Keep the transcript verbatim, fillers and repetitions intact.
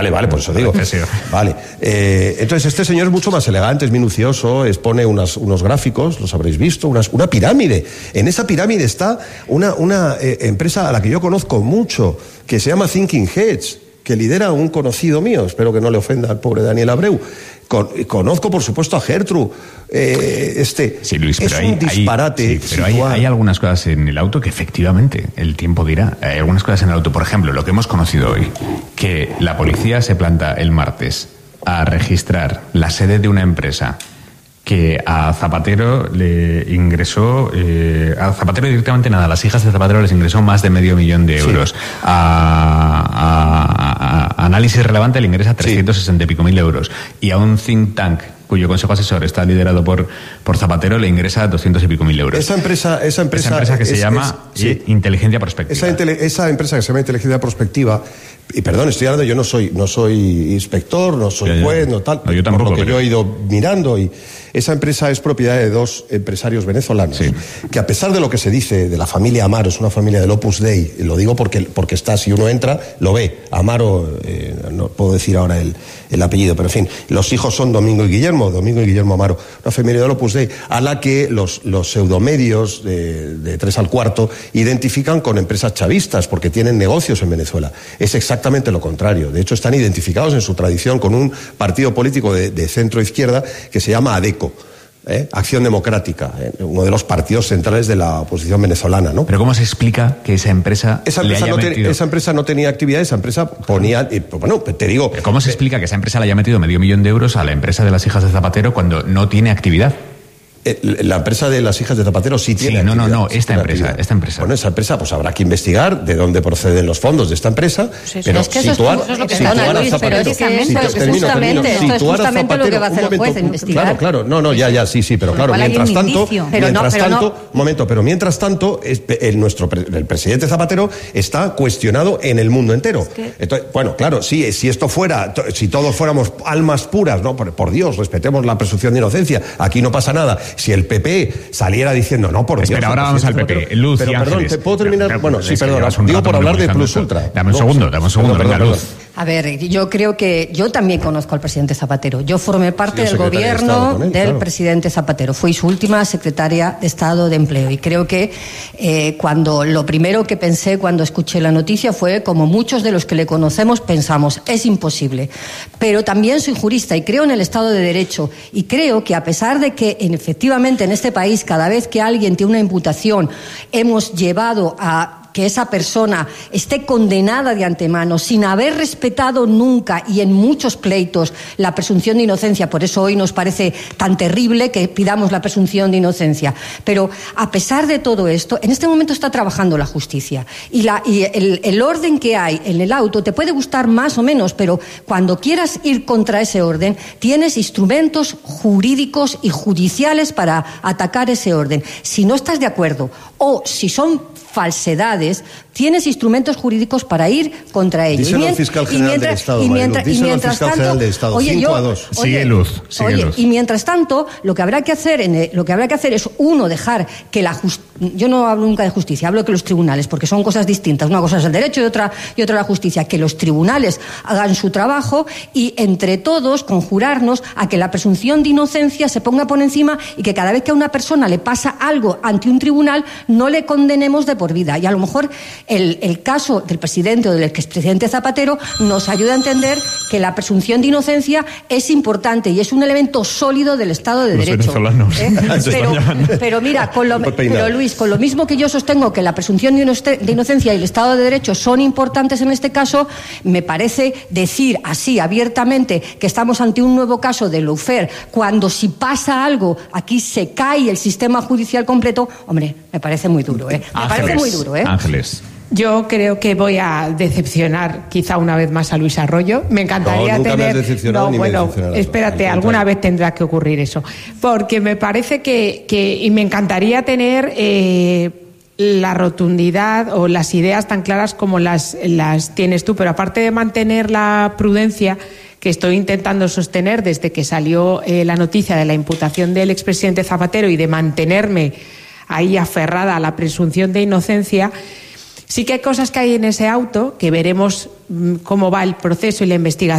Vale, vale, por eso digo. Vale. Eh, entonces, este señor es mucho más elegante, es minucioso, expone unas, unos gráficos, los habréis visto, unas, una pirámide. En esa pirámide está una, una eh, empresa a la que yo conozco mucho, que se llama Thinking Heads, que lidera un conocido mío, espero que no le ofenda al pobre Daniel Abreu. Con, conozco, por supuesto, a Gertrude. Eh, este, sí, Luis, es pero un hay, disparate. Hay, sí, pero hay, hay algunas cosas en el auto que efectivamente el tiempo dirá. Hay algunas cosas en el auto, por ejemplo, lo que hemos conocido hoy, que la policía se planta el martes a registrar la sede de una empresa que a Zapatero le ingresó, eh, a Zapatero directamente nada, a las hijas de Zapatero les ingresó más de medio millón de euros. Sí. A, a, a Análisis Relevante le ingresa trescientos sesenta y pico mil euros. Y a un think tank cuyo consejo asesor está liderado por, por Zapatero le ingresa doscientos y pico mil euros. Esa empresa, esa empresa, esa empresa que es, se llama es, sí. Inteligencia Prospectiva. Esa, intele, esa empresa que se llama Inteligencia Prospectiva, y perdón, estoy hablando, yo no soy, no soy inspector, no soy ya, ya. juez, no tal, no, yo tampoco, por lo que pero... yo he ido mirando, y esa empresa es propiedad de dos empresarios venezolanos, sí. que a pesar de lo que se dice de la familia Amaro, es una familia del Opus Dei, lo digo porque, porque está, si uno entra, lo ve, Amaro, eh, no puedo decir ahora el, el apellido, pero en fin, los hijos son Domingo y Guillermo, Domingo y Guillermo Amaro, una familia del Opus Dei, a la que los, los pseudomedios de, de tres al cuarto identifican con empresas chavistas, porque tienen negocios en Venezuela. Es exactamente lo contrario. De hecho, están identificados en su tradición con un partido político de, de centro-izquierda que se llama ADECO. ¿Eh? Acción Democrática, ¿eh? Uno de los partidos centrales de la oposición venezolana, ¿no? Pero ¿cómo se explica que esa empresa esa empresa, le haya no, metido... te, esa empresa no tenía actividad, esa empresa ponía, y, bueno, te digo... ¿Pero cómo se eh, explica que esa empresa le haya metido medio millón de euros a la empresa de las hijas de Zapatero cuando no tiene actividad? La empresa de las hijas de Zapatero sí tiene sí, no, actividad. no, no, sí esta empresa, actividad. esta empresa. Bueno, esa empresa, pues habrá que investigar de dónde proceden los fondos de esta empresa, sí, sí, pero es que situar, eso es lo que situar está, a Luis, Zapatero. Pero es que sí, es termino, justamente, termino. Esto es justamente lo que va a hacer el juez, investigar. Claro, claro, no, no, ya, ya, sí, sí, pero claro, mientras tanto, pero mientras no, pero tanto, no. un momento, pero mientras tanto, el, nuestro, el presidente Zapatero está cuestionado en el mundo entero. Es que... Entonces, bueno, claro, sí, si esto fuera, si todos fuéramos almas puras, no, por, por Dios, respetemos la presunción de inocencia, aquí no pasa nada. Si el P P saliera diciendo no, por Espera, Dios, ahora vamos al P P. Pero, Luz pero y perdón, Ángeles. ¿te puedo terminar? Pero, bueno, pero, sí, es perdón. Digo por hablar de Plus Ultra. Dame un segundo, dame un segundo. Perdón, venga, perdón, Luz. A ver, yo creo que yo también conozco al presidente Zapatero. Yo formé parte sí, del gobierno de él, del claro. presidente Zapatero. Fui su última secretaria de Estado de Empleo. Y creo que eh, cuando lo primero que pensé cuando escuché la noticia fue, como muchos de los que le conocemos pensamos, es imposible. Pero también soy jurista y creo en el Estado de Derecho. Y creo que a pesar de que en, efectivamente en este país cada vez que alguien tiene una imputación hemos llevado a que esa persona esté condenada de antemano sin haber respetado nunca y en muchos pleitos la presunción de inocencia. Por eso hoy nos parece tan terrible que pidamos la presunción de inocencia. Pero a pesar de todo esto, en este momento está trabajando la justicia y, la, y el, el orden que hay en el auto te puede gustar más o menos, pero cuando quieras ir contra ese orden tienes instrumentos jurídicos y judiciales para atacar ese orden. Si no estás de acuerdo o si son falsedades, tienes instrumentos jurídicos para ir contra ellos. Díselo al fiscal general del Estado, y mientras, y mientras tanto, oye, yo, sigue oye, Luz, sigue oye, Luz. Y mientras tanto, lo que habrá que hacer, en el, lo que habrá que hacer es uno dejar que la justicia, yo no hablo nunca de justicia, hablo que los tribunales, porque son cosas distintas. Una cosa es el derecho y otra y otra la justicia. Que los tribunales hagan su trabajo y entre todos conjurarnos a que la presunción de inocencia se ponga por encima y que cada vez que a una persona le pasa algo ante un tribunal no le condenemos de por vida. Y a lo mejor el, el caso del presidente o del expresidente Zapatero nos ayuda a entender que la presunción de inocencia es importante y es un elemento sólido del Estado de Los Derecho. venezolanos. ¿Eh? Pero, pero mira, con lo, pero Luis, con lo mismo que yo sostengo que la presunción de, inoc- de inocencia y el Estado de Derecho son importantes en este caso, me parece decir así abiertamente que estamos ante un nuevo caso de lawfare, cuando si pasa algo aquí se cae el sistema judicial completo, hombre, me parece muy duro, ¿eh? Me Ángeles, parece muy duro, ¿eh? Ángeles. Yo creo que voy a decepcionar quizá una vez más a Luis Arroyo. Me encantaría no, nunca tener. Me has decepcionado no, ni bueno, me espérate, alguna vez tendrá que ocurrir eso. Porque me parece que, que y me encantaría tener eh, la rotundidad o las ideas tan claras como las, las tienes tú, pero aparte de mantener la prudencia que estoy intentando sostener desde que salió eh, la noticia de la imputación del expresidente Zapatero y de mantenerme ahí aferrada a la presunción de inocencia, Sí que hay cosas que hay en ese auto, que veremos cómo va el proceso y la investigación